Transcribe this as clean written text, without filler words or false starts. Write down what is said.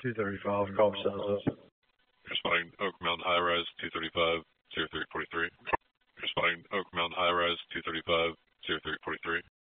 235, Golf South. Responding Oak Mountain High Rise 235, 0343. Responding Oak Mountain High Rise 235, 0343.